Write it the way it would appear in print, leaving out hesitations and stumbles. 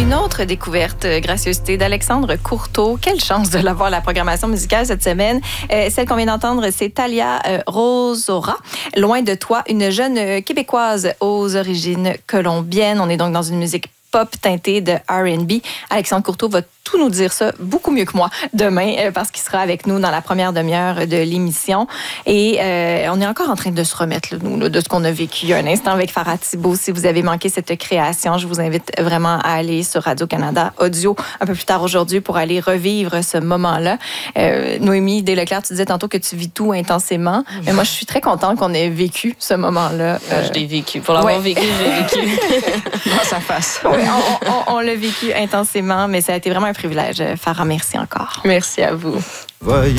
Une autre découverte, gracieuseté d'Alexandre Courteau. Quelle chance de l'avoir à la programmation musicale cette semaine. Celle qu'on vient d'entendre, c'est Talia Rosora. Loin de toi, une jeune Québécoise aux origines colombiennes. On est donc dans une musique pop teintée de R&B. Alexandre Courteau va tout nous dire ça beaucoup mieux que moi demain parce qu'il sera avec nous dans la première demi-heure de l'émission. Et on est encore en train de se remettre, nous, de ce qu'on a vécu il y a un instant avec Farah Thibault. Si vous avez manqué cette création, je vous invite vraiment à aller sur Radio-Canada Audio un peu plus tard aujourd'hui pour aller revivre ce moment-là. Noémie Desleclerc, tu disais tantôt que tu vis tout intensément. Mais moi, je suis très contente qu'on ait vécu ce moment-là. Je l'ai vécu. Pour l'avoir vécu, j'ai vécu dans sa face. Oui, on l'a vécu intensément, mais ça a été vraiment un privilège. Farah, merci encore. Merci à vous. Voyez